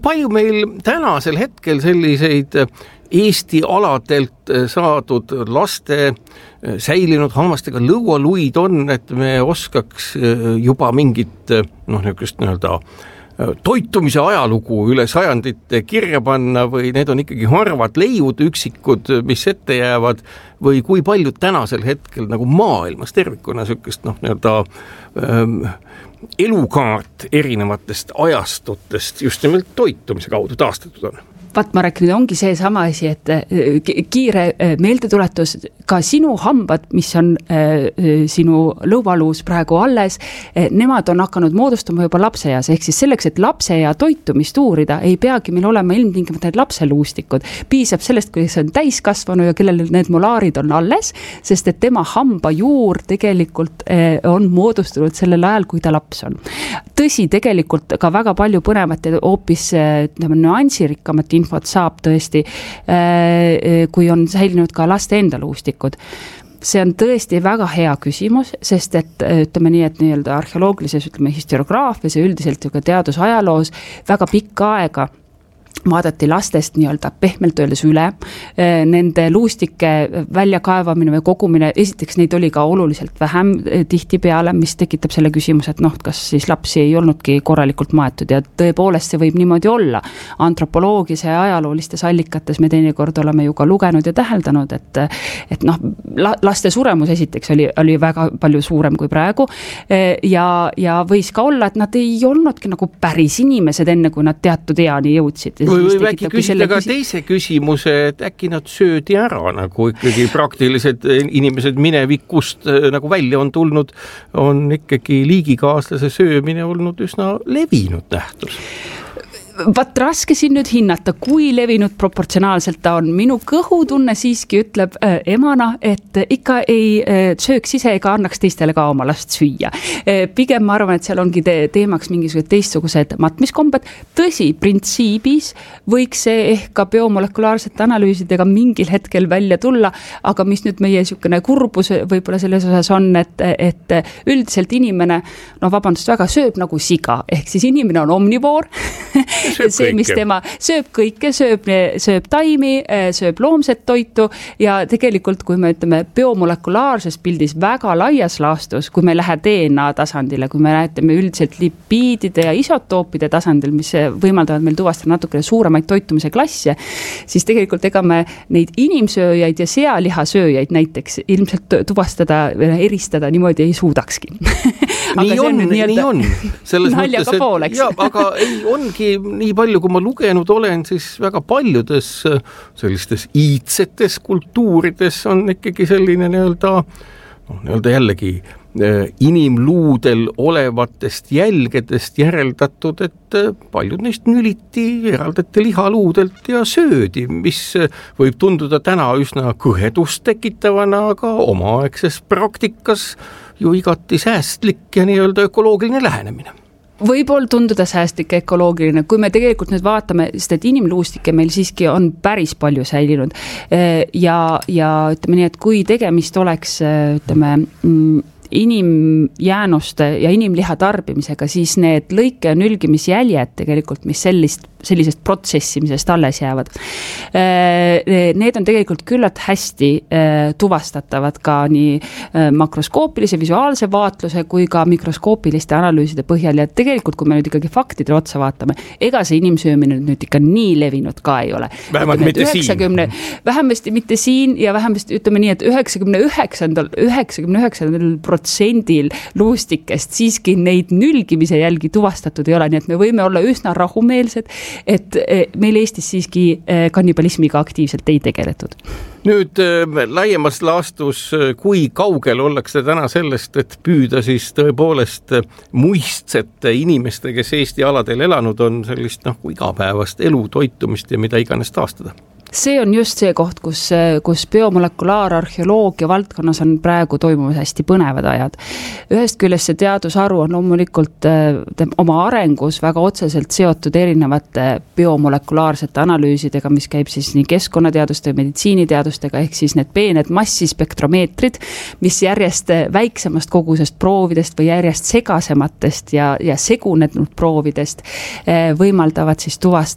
palju meil tänasel hetkel selliseid Eesti aladelt saadud laste säilinud hammastega lõualuid on, et me oskaks juba mingit niisugust toitumise ajalugu üle sajandite kirja panna või need on ikkagi harvad leiud, üksikud, mis ette jäävad või kui palju tänasel hetkel nagu maailmas tervikuna niisugust elukaart erinevatest ajastutest just nimelt toitumise kaudu taastatud on? Marek, nüüd ongi see sama asi, et kiire meeldetuletus, ka sinu hambad, mis on sinu lõualuus praegu alles, nemad on hakanud moodustama juba lapseeas, ehk siis selleks, et lapseea toitumist uurida, ei peagi meil olema ilmtingimata need lapseluustikud. Piisab sellest, kui see on täiskasvanu ja kellel need molaarid on alles, sest et tema hambajuur tegelikult on moodustunud sellel ajal, kui ta laps on. Tõsi, tegelikult ka väga palju põnevat ja hoopis nüansirikkamat infot saab tõesti, kui on säilinud ka laste enda luustikud. See on tõesti väga hea küsimus, sest et ütleme nii, et nii-öelda arheoloogilises historiograafias ja üldiselt ju ka teadusajaloos väga pikka aega vaadati lastest nii-öelda pehmelt öeldes üle, nende luustike väljakaevamine või kogumine, esiteks neid oli ka oluliselt vähem tihti peale, mis tekitab selle küsimuse, et kas siis lapsi ei olnudki korralikult maetud ja tõepoolest see võib niimoodi olla. Antropoloogias ja ajaloolistes allikates me teinekord oleme ju ka lugenud ja täheldanud, et laste suremus esiteks oli väga palju suurem kui praegu ja võis ka olla, et nad ei olnudki nagu päris inimesed enne, kui nad teatud eani jõudsid. Või äkki küsida ka teise küsimuse, et äkki nad söödi ära, nagu ikkagi praktilised inimesed minevikust nagu välja on tulnud, on ikkagi liigikaaslase söömine olnud üsna levinud nähtus. Raske siin nüüd hinnata, kui levinud proportsionaalselt ta on. Minu kõhutunne siiski ütleb emana, et ikka ei sööks ise ega annaks teistele ka oma last süüa. Pigem ma arvan, et seal ongi teemaks mingisugused teistsugused matmiskombed. Tõsi, printsiibis võiks see ehk ka biomolekulaarsete analüüsidega mingil hetkel välja tulla, aga mis nüüd meie niisugune kurbus võib-olla selles osas on, et üldiselt inimene, vabandust väga, sööb nagu siga, ehk siis inimene on omnivoor, see, mis tema sööb kõike, sööb taimi, sööb loomset toitu ja tegelikult, kui me ütleme biomolekulaarses pildis väga laias laastus, kui me ei lähe DNA tasandile, kui me räägime üldiselt lipiidide ja isotoopide tasandil, mis võimaldavad meil tuvastada natukene suuremaid toitumise klasse, siis tegelikult ega me neid inimsööjaid ja sealihasööjaid näiteks ilmselt tuvastada, eristada niimoodi ei suudakski. Nii on. Naljaga pooleks. Aga ongi nii palju, kui ma lugenud olen, siis väga paljudes sellistes iidsetes kultuurides on ikkagi selline nii-öelda jällegi inimluudel olevatest jälgedest järeldatud, et paljud neist nüliti, eraldati lihaluudelt ja söödi, mis võib tunduda täna üsna kõhedust tekitavana, aga omaaegses praktikas ju igati säästlik ja nii-öelda ökoloogiline lähenemine. Võib-olla tunduda säästlik ja ökoloogiline, kui me tegelikult nüüd vaatame, sest et inimluustike meil siiski on päris palju säilinud ja ütleme nii, et kui tegemist oleks inimjäänuste ja inimliha tarbimisega, siis need lõike- ja nülgimisjäljed tegelikult, mis sellisest protsessimisest alles jäävad. Need on tegelikult küllalt hästi tuvastatavad ka nii makroskoopilise visuaalse vaatluse kui ka mikroskoopiliste analüüside põhjal ja tegelikult, kui me nüüd ikkagi faktidele otsa vaatame, ega see inimsöömine nüüd ikka nii levinud ka ei ole. Vähemasti mitte siin ja vähemasti ütleme nii, et 99% luustikest siiski neid nülgimise jälgi tuvastatud ei ole, nii et me võime olla üsna rahumeelsed, et meil Eestis siiski kannibalismiga aktiivselt ei tegeletud. Nüüd laiemas laastus, kui kaugel ollakse täna sellest, et püüda siis tõepoolest muistsete inimeste, kes Eesti aladel elanud on, sellist igapäevast elu, toitumist ja mida iganes taastada? See on just see koht, kus biomolekulaararheoloogia valdkonnas on praegu toimumas hästi põnevad ajad. Ühest küljest see teadusharu on loomulikult oma arengus väga otseselt seotud erinevate biomolekulaarsete analüüsidega, mis käib siis nii keskkonnateaduste ja meditsiiniteadustega, ehk siis need peened massispektromeetrid, mis järjest väiksemast kogusest proovidest või järjest segasematest ja segunenud proovidest võimaldavad siis